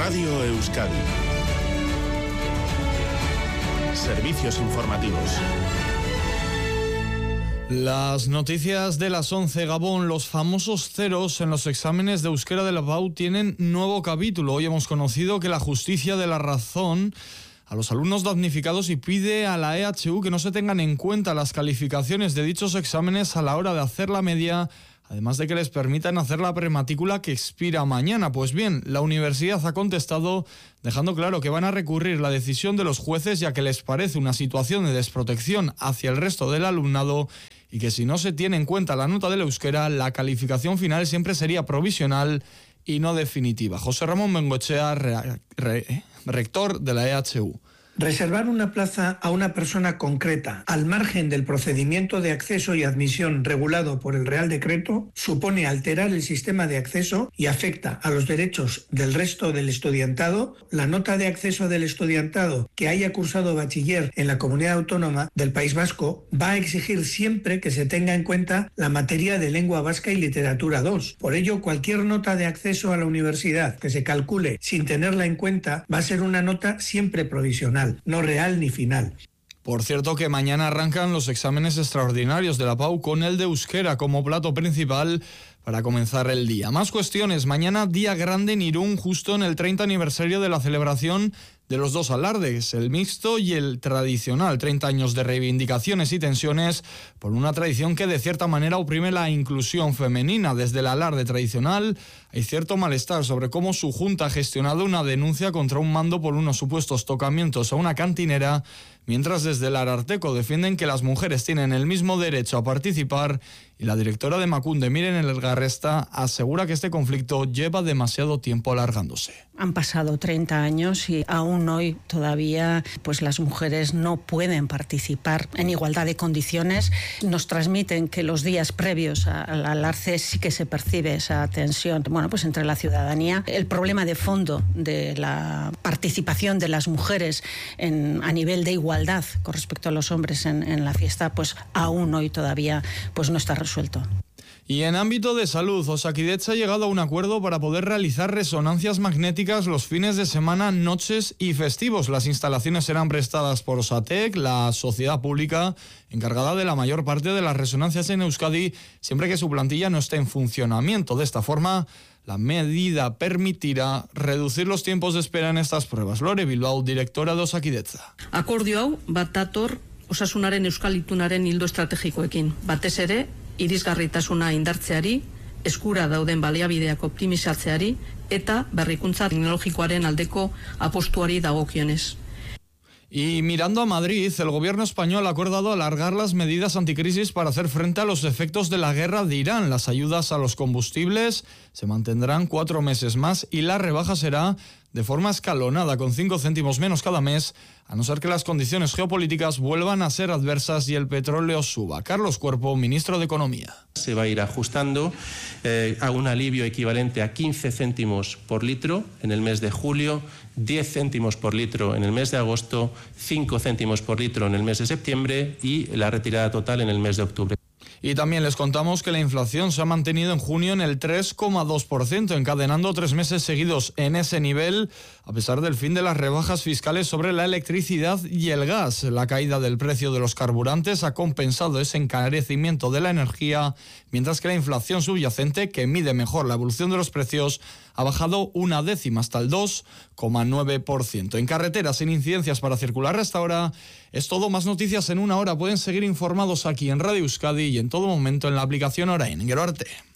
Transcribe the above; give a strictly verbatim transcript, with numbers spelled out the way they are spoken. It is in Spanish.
Radio Euskadi. Servicios informativos. Las noticias de las once, Gabón. Los famosos ceros en los exámenes de euskera de la P A U tienen nuevo capítulo. Hoy hemos conocido que la justicia de la razón a los alumnos damnificados y pide a la E H U que no se tengan en cuenta las calificaciones de dichos exámenes a la hora de hacer la media, además de que les permitan hacer la prematrícula que expira mañana. Pues bien, la universidad ha contestado dejando claro que van a recurrir la decisión de los jueces, ya que les parece una situación de desprotección hacia el resto del alumnado y que si no se tiene en cuenta la nota del euskera, la calificación final siempre sería provisional y no definitiva. José Ramón Bengoechea, re, re, rector de la E H U. Reservar una plaza a una persona concreta al margen del procedimiento de acceso y admisión regulado por el Real Decreto supone alterar el sistema de acceso y afecta a los derechos del resto del estudiantado. La nota de acceso del estudiantado que haya cursado bachiller en la Comunidad Autónoma del País Vasco va a exigir siempre que se tenga en cuenta la materia de lengua vasca y literatura dos. Por ello, cualquier nota de acceso a la universidad que se calcule sin tenerla en cuenta va a ser una nota siempre provisional, no real ni final. Por cierto que mañana arrancan los exámenes extraordinarios de la P A U con el de euskera como plato principal para comenzar el día. Más cuestiones. Mañana día grande en Irún, justo en el treinta aniversario de la celebración de los dos alardes, el mixto y el tradicional. treinta años de reivindicaciones y tensiones por una tradición que de cierta manera oprime la inclusión femenina. Desde el alarde tradicional hay cierto malestar sobre cómo su junta ha gestionado una denuncia contra un mando por unos supuestos tocamientos a una cantinera, mientras desde el Ararteko defienden que las mujeres tienen el mismo derecho a participar, y la directora de Emakunde, Miren Elgarresta, asegura que este conflicto lleva demasiado tiempo alargándose. Han pasado treinta años y aún hoy todavía pues las mujeres no pueden participar en igualdad de condiciones. Nos transmiten que los días previos al alarce sí que se percibe esa tensión, bueno, pues entre la ciudadanía. El problema de fondo de la participación de las mujeres en, a nivel de igualdad con respecto a los hombres en, en la fiesta, pues aún hoy todavía pues no está resuelto. Y en ámbito de salud, Osakidetza ha llegado a un acuerdo para poder realizar resonancias magnéticas los fines de semana, noches y festivos. Las instalaciones serán prestadas por Osatek, la sociedad pública encargada de la mayor parte de las resonancias en Euskadi, siempre que su plantilla no esté en funcionamiento. De esta forma, la medida permitirá reducir los tiempos de espera en estas pruebas. Lore Bilbao, directora de Osakidetza. Akordio hau bat dator osasunaren euskal itunaren ildo estrategikoekin. Batez ere, irisgarritasuna indartzeari, eskura dauden baliabideak optimizatzeari eta berrikuntza teknologikoaren aldeko apostuari dagokionez. Y mirando a Madrid, el gobierno español ha acordado alargar las medidas anticrisis para hacer frente a los efectos de la guerra de Irán. Las ayudas a los combustibles se mantendrán cuatro meses más y la rebaja será de forma escalonada, con cinco céntimos menos cada mes, a no ser que las condiciones geopolíticas vuelvan a ser adversas y el petróleo suba. Carlos Cuerpo, ministro de Economía. Se va a ir ajustando eh, a un alivio equivalente a quince céntimos por litro en el mes de julio, diez céntimos por litro en el mes de agosto, cinco céntimos por litro en el mes de septiembre y la retirada total en el mes de octubre. Y también les contamos que la inflación se ha mantenido en junio en el tres coma dos por ciento, encadenando tres meses seguidos en ese nivel, a pesar del fin de las rebajas fiscales sobre la electricidad y el gas. La caída del precio de los carburantes ha compensado ese encarecimiento de la energía, mientras que la inflación subyacente, que mide mejor la evolución de los precios, ha bajado una décima hasta el dos coma nueve por ciento. En carreteras sin incidencias para circular hasta ahora. Es todo. Más noticias en una hora. Pueden seguir informados aquí en Radio Euskadi y en todo momento en la aplicación Orain. Gero arte.